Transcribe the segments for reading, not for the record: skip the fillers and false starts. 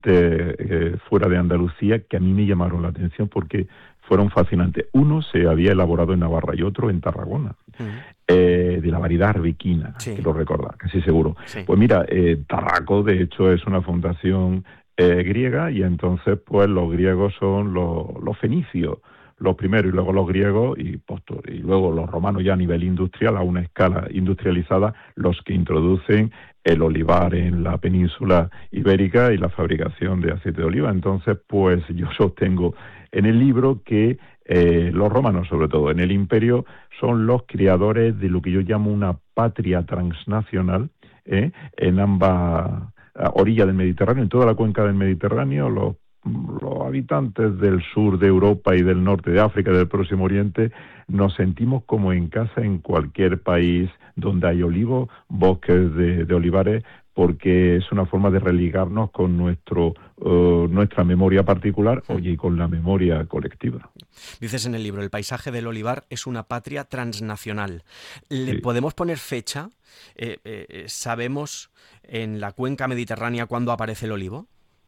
fuera de Andalucía que a mí me llamaron la atención porque fueron fascinantes. Uno se había elaborado en Navarra y otro en Tarragona, de la variedad arbequina, Sí, quiero recordar, casi seguro. sí. Pues mira, Tarraco de hecho es una fundación griega, y entonces pues los griegos son los fenicios, los primeros, y luego los griegos y luego los romanos ya a nivel industrial, a una escala industrializada, los que introducen el olivar en la península ibérica y la fabricación de aceite de oliva. Entonces, pues yo sostengo en el libro que los romanos, sobre todo en el imperio, son los creadores de lo que yo llamo una patria transnacional, en ambas orillas del Mediterráneo, en toda la cuenca del Mediterráneo. Los habitantes del sur de Europa y del norte de África y del Próximo Oriente nos sentimos como en casa en cualquier país donde hay olivos, bosques de olivares, porque es una forma de religarnos con nuestra memoria particular, y con la memoria colectiva. Dices en el libro, el paisaje del olivar es una patria transnacional. ¿Le Sí. podemos poner fecha? ¿Sabemos en la cuenca mediterránea cuándo aparece el olivo?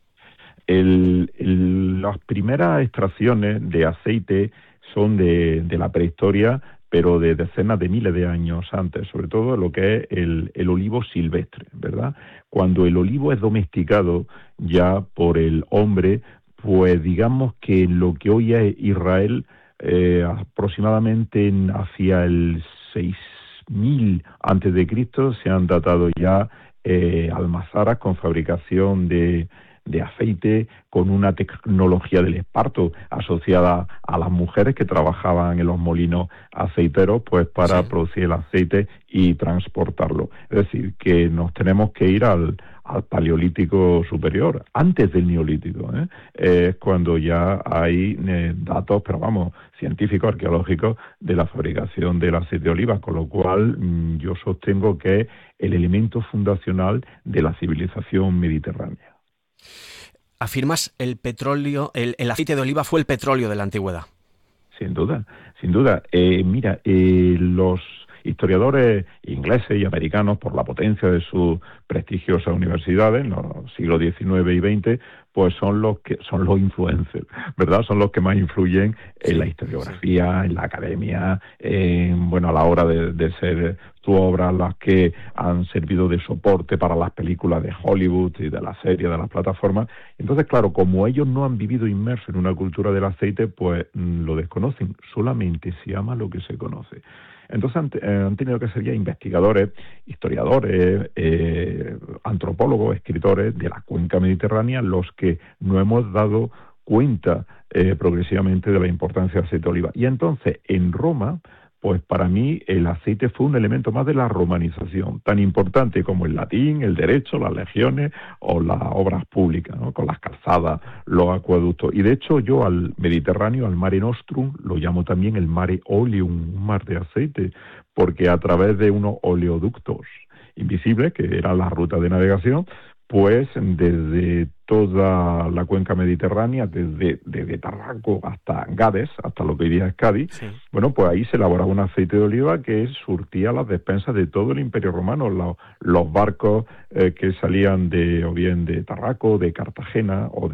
Las primeras extracciones de aceite son de la prehistoria, pero de decenas de miles de años antes, sobre todo lo que es el olivo silvestre, ¿verdad? Cuando el olivo es domesticado ya por el hombre, pues digamos que lo que hoy es Israel, aproximadamente hacia el 6000 antes de Cristo, se han datado ya almazaras con fabricación de aceite, con una tecnología del esparto asociada a las mujeres que trabajaban en los molinos aceiteros, pues para Sí. producir el aceite y transportarlo. Es decir, que nos tenemos que ir al Paleolítico superior, antes del Neolítico, es cuando ya hay datos, pero vamos, científicos, arqueológicos, de la fabricación del aceite de oliva, con lo cual yo sostengo que es el elemento fundacional de la civilización mediterránea. Afirmas el petróleo, el aceite de oliva fue el petróleo de la antigüedad. Sin duda, sin duda. Mira, los historiadores ingleses y americanos, por la potencia de sus prestigiosas universidades en los siglos XIX y XX, pues son los influencers, ¿verdad? Son los que más influyen en la Sí, sí. historiografía, en la academia, bueno, a la hora de ser sus obras las que han servido de soporte para las películas de Hollywood y de las series, de las plataformas. Entonces, claro, como ellos no han vivido inmersos en una cultura del aceite, pues lo desconocen, solamente se ama lo que se conoce. Entonces han tenido que ser ya investigadores, historiadores, antropólogos, escritores de la cuenca mediterránea, los que nos hemos dado cuenta progresivamente de la importancia del aceite de oliva. Y entonces, en Roma, pues para mí el aceite fue un elemento más de la romanización, tan importante como el latín, el derecho, las legiones o las obras públicas, ¿no? Con las calzadas, los acueductos. Y de hecho yo al Mediterráneo, al Mare Nostrum, lo llamo también el Mare Oleum, un mar de aceite, porque a través de unos oleoductos invisibles, que era la ruta de navegación, pues desde toda la cuenca mediterránea, desde Tarraco hasta Gades, hasta lo que hoy día es Cádiz, Sí. bueno, pues ahí se elaboraba un aceite de oliva que surtía las despensas de todo el Imperio Romano. Los barcos que salían o bien de Tarraco, de Cartagena, o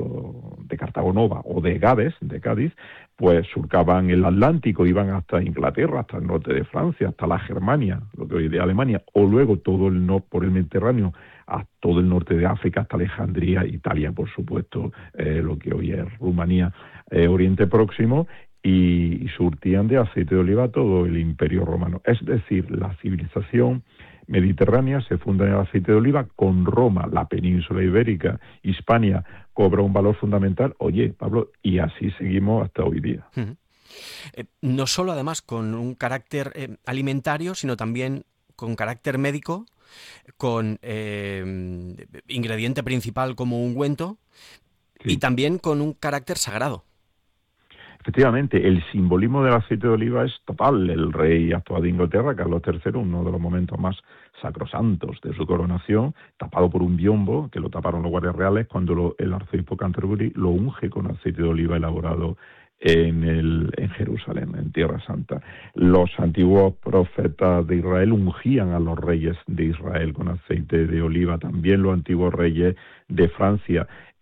de Cartago Nova, o de Gades, de Cádiz, pues surcaban el Atlántico, iban hasta Inglaterra, hasta el norte de Francia, hasta la Germania, lo que hoy día es Alemania, o luego todo el norte por el Mediterráneo, a todo el norte de África, hasta Alejandría, Italia, por supuesto, lo que hoy es Rumanía, Oriente Próximo, y surtían de aceite de oliva todo el Imperio Romano. Es decir, la civilización mediterránea se funda en el aceite de oliva. Con Roma, la península ibérica, Hispania, cobra un valor fundamental. Oye, Pablo, y así seguimos hasta hoy día. No solo además con un carácter alimentario, sino también con carácter médico, con ingrediente principal como ungüento y Sí. también con un carácter sagrado. Efectivamente, el simbolismo del aceite de oliva es total. El rey actual de Inglaterra, Carlos III, uno de los momentos más sacrosantos de su coronación, tapado por un biombo, que lo taparon los guardias reales, cuando el arzobispo Canterbury lo unge con aceite de oliva elaborado en Jerusalén, en Tierra Santa. Los antiguos profetas de Israel ungían a los reyes de Israel con aceite de oliva, también los antiguos reyes de Francia.